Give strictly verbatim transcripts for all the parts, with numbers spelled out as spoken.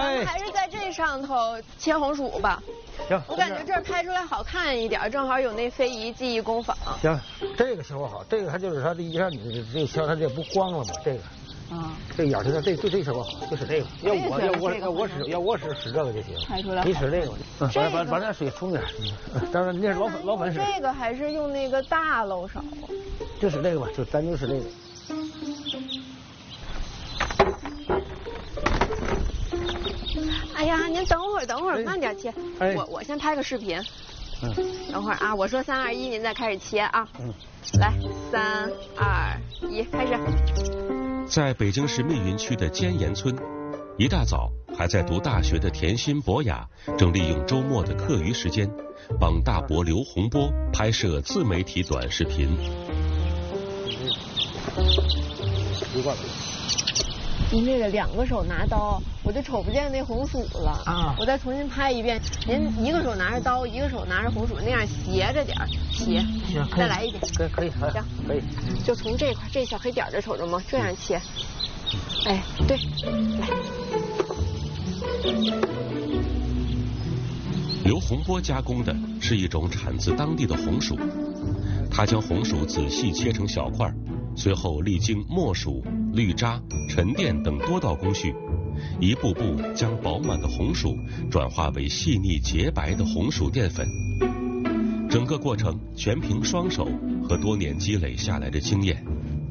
咱们还是在这上头切红薯吧。 行， 我感觉这儿拍出来好看一点，正好有那非遗技艺工坊。 行，这个效果好，这个它就是它这一下你这削它这不光了吗？这个。啊，这眼睛这这这效果好，就使这个。要我要我要我使要我使使这个就行。 拍出来。 你使这个，把把把那水冲点。当然那是老粉老粉使。 这个还是用那个大漏勺。 就使这个吧，就咱就使这个。 哎呀，您等会儿，等会儿，慢点切。 哎， 我我先拍个视频。 嗯。 等会儿啊，我说三二一，您再开始切啊。嗯。来，三二一，开始。 在北京市密云区的尖岩村，一大早还在读大学的甜心博雅，正利用周末的课余时间，帮大伯刘洪波拍摄自媒体短视频。 习惯了。 您这个两个手拿刀，我就瞅不见那红薯了啊！我再重新拍一遍。您一个手拿着刀，一个手拿着红薯，那样斜着点切。 行， 再来一遍。 可以可以，行，可以。 就从这块这小黑点这瞅着吗？这样切。哎，对，来。 刘洪波加工的是一种产自当地的红薯，他将红薯仔细切成小块，随后历经磨薯、滤渣、沉淀等多道工序，一步步将饱满的红薯转化为细腻洁白的红薯淀粉。整个过程全凭双手和多年积累下来的经验。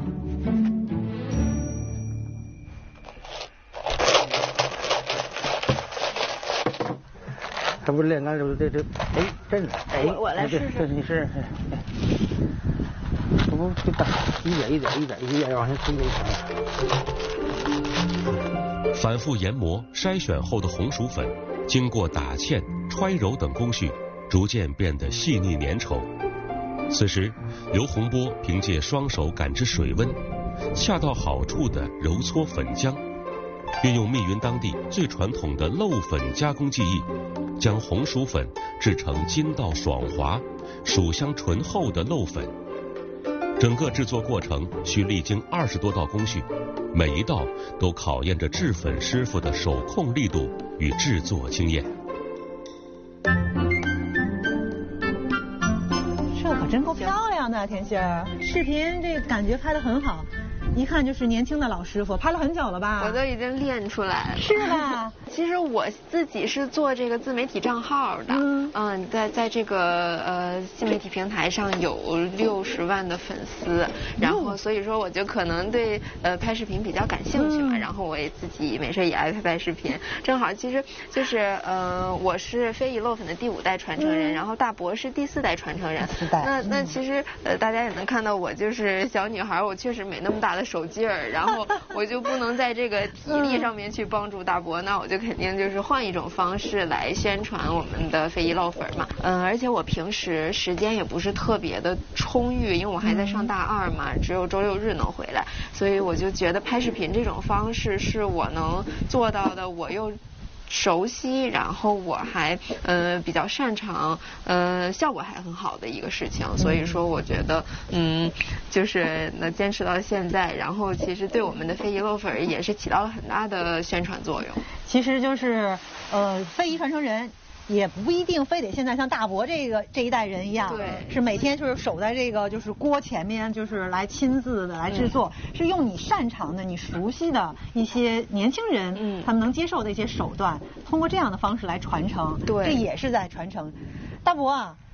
这不是练干这不这这哎真的哎我我来试试， 这你试试。这不就打一点一点一点一点往上冲这一层。 反复研磨筛选后的红薯粉，经过打芡、揣揉等工序，逐渐变得细腻粘稠。此时，刘洪波凭借双手感知水温，恰到好处地揉搓粉浆，运用密云当地最传统的漏粉加工技艺，将红薯粉制成筋道爽滑、薯香醇厚的漏粉。整个制作过程需历经二十多道工序，每一道都考验着制粉师傅的手控力度与制作经验。 这可真够漂亮的，甜心儿。视频这个感觉拍得很好，一看就是年轻的老师傅，拍了很久了吧？ 我都已经练出来了。 是吧？ 其实我自己是做这个自媒体账号的，嗯，嗯在在这个呃新媒体平台上有六十万的粉丝，然后所以说我就可能对呃拍视频比较感兴趣嘛，嗯、然后我也自己没事也爱拍拍视频，正好其实就是呃我是非遗漏粉的第五代传承人，嗯、然后大伯是第四代传承人，四代，那那其实呃大家也能看到我就是小女孩，我确实没那么大的手劲儿，然后我就不能在这个体力上面去帮助大伯，那我就肯定就是换一种方式来宣传我们的非遗漏粉嘛。嗯，而且我平时时间也不是特别的充裕，因为我还在上大二嘛，只有周六日能回来，所以我就觉得拍视频这种方式是我能做到的，我又熟悉，然后我还呃比较擅长，呃效果还很好的一个事情，所以说我觉得嗯就是能坚持到现在，然后其实对我们的非遗漏粉也是起到了很大的宣传作用。 其实就是呃非遗传承人。也不一定非得现在像大伯这个这一代人一样， 对， 是每天就是守在这个就是锅前面，就是来亲自的来制作，嗯、是用你擅长的、你熟悉的一些年轻人，嗯，他们能接受的一些手段，通过这样的方式来传承， 对， 这也是在传承。大伯啊，